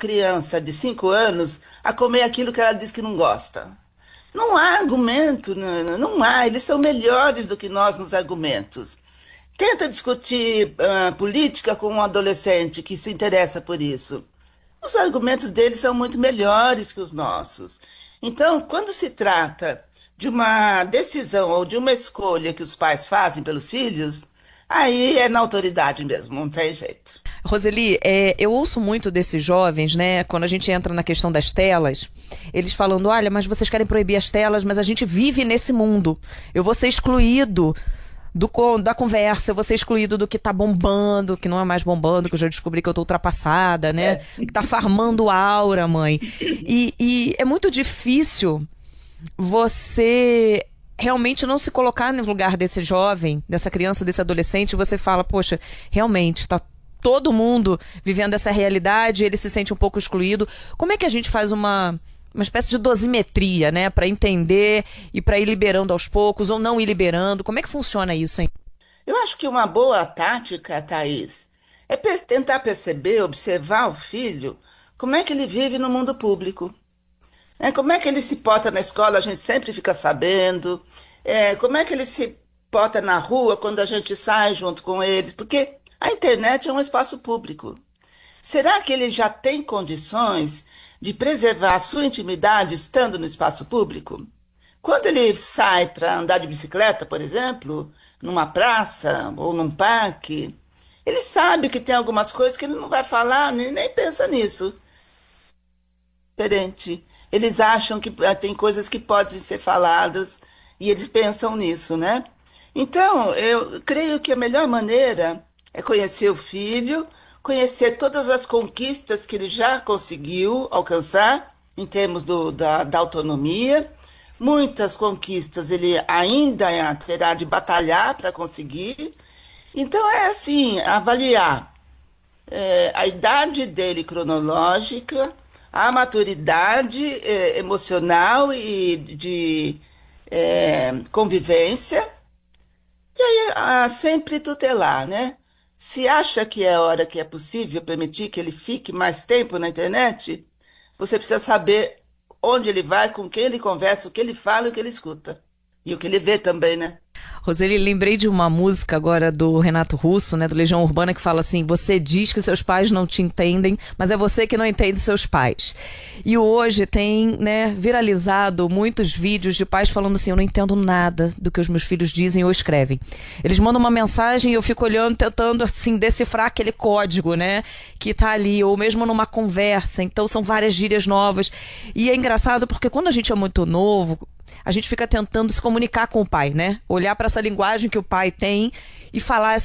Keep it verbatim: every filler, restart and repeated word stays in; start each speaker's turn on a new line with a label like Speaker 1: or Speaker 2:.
Speaker 1: criança de cinco anos a comer aquilo que ela diz que não gosta? Não há argumento, não, não há. Eles são melhores do que nós nos argumentos. Tenta discutir uh, política com um adolescente que se interessa por isso. Os argumentos deles são muito melhores que os nossos. Então, quando se trata de uma decisão ou de uma escolha que os pais fazem pelos filhos, aí é na autoridade mesmo, não tem jeito.
Speaker 2: Roseli, é, eu ouço muito desses jovens, né, quando a gente entra na questão das telas, eles falando, olha, mas vocês querem proibir as telas, mas a gente vive nesse mundo. Eu vou ser excluído do, da conversa, eu vou ser excluído do que tá bombando, que não é mais bombando, que eu já descobri que eu tô ultrapassada, né, é. que tá farmando aura, mãe. E, e é muito difícil você realmente não se colocar no lugar desse jovem, dessa criança, desse adolescente, e você fala, poxa, realmente, tá todo mundo vivendo essa realidade, ele se sente um pouco excluído. Como é que a gente faz uma, uma espécie de dosimetria, né, para entender e para ir liberando aos poucos ou não ir liberando? Como é que funciona isso, hein?
Speaker 1: Eu acho que uma boa tática, Thaís, é pe- tentar perceber, observar o filho, como é que ele vive no mundo público. É, como é que ele se porta na escola, a gente sempre fica sabendo. É, como é que ele se porta na rua quando a gente sai junto com eles, porque a internet é um espaço público. Será que ele já tem condições de preservar a sua intimidade estando no espaço público? Quando ele sai para andar de bicicleta, por exemplo, numa praça ou num parque, ele sabe que tem algumas coisas que ele não vai falar, nem, nem pensa nisso. Diferente. Eles acham que ah, tem coisas que podem ser faladas e eles pensam nisso, né? Então, eu creio que a melhor maneira é conhecer o filho, conhecer todas as conquistas que ele já conseguiu alcançar em termos do, da, da autonomia. Muitas conquistas ele ainda terá de batalhar para conseguir. Então, é assim, avaliar é, a idade dele cronológica, a maturidade é, emocional e de é, convivência, e aí ah, sempre tutelar, né? Se acha que é a hora que é possível permitir que ele fique mais tempo na internet, você precisa saber onde ele vai, com quem ele conversa, o que ele fala e o que ele escuta. E o que ele vê também, né?
Speaker 2: Roseli, lembrei de uma música agora do Renato Russo, né, do Legião Urbana, que fala assim, você diz que seus pais não te entendem, mas é você que não entende seus pais. E hoje tem, né, viralizado muitos vídeos de pais falando assim, eu não entendo nada do que os meus filhos dizem ou escrevem. Eles mandam uma mensagem e eu fico olhando, tentando assim, decifrar aquele código, né, que tá ali, ou mesmo numa conversa. Então são várias gírias novas. E é engraçado porque quando a gente é muito novo, a gente fica tentando se comunicar com o pai, né? Olhar para essa linguagem que o pai tem e falar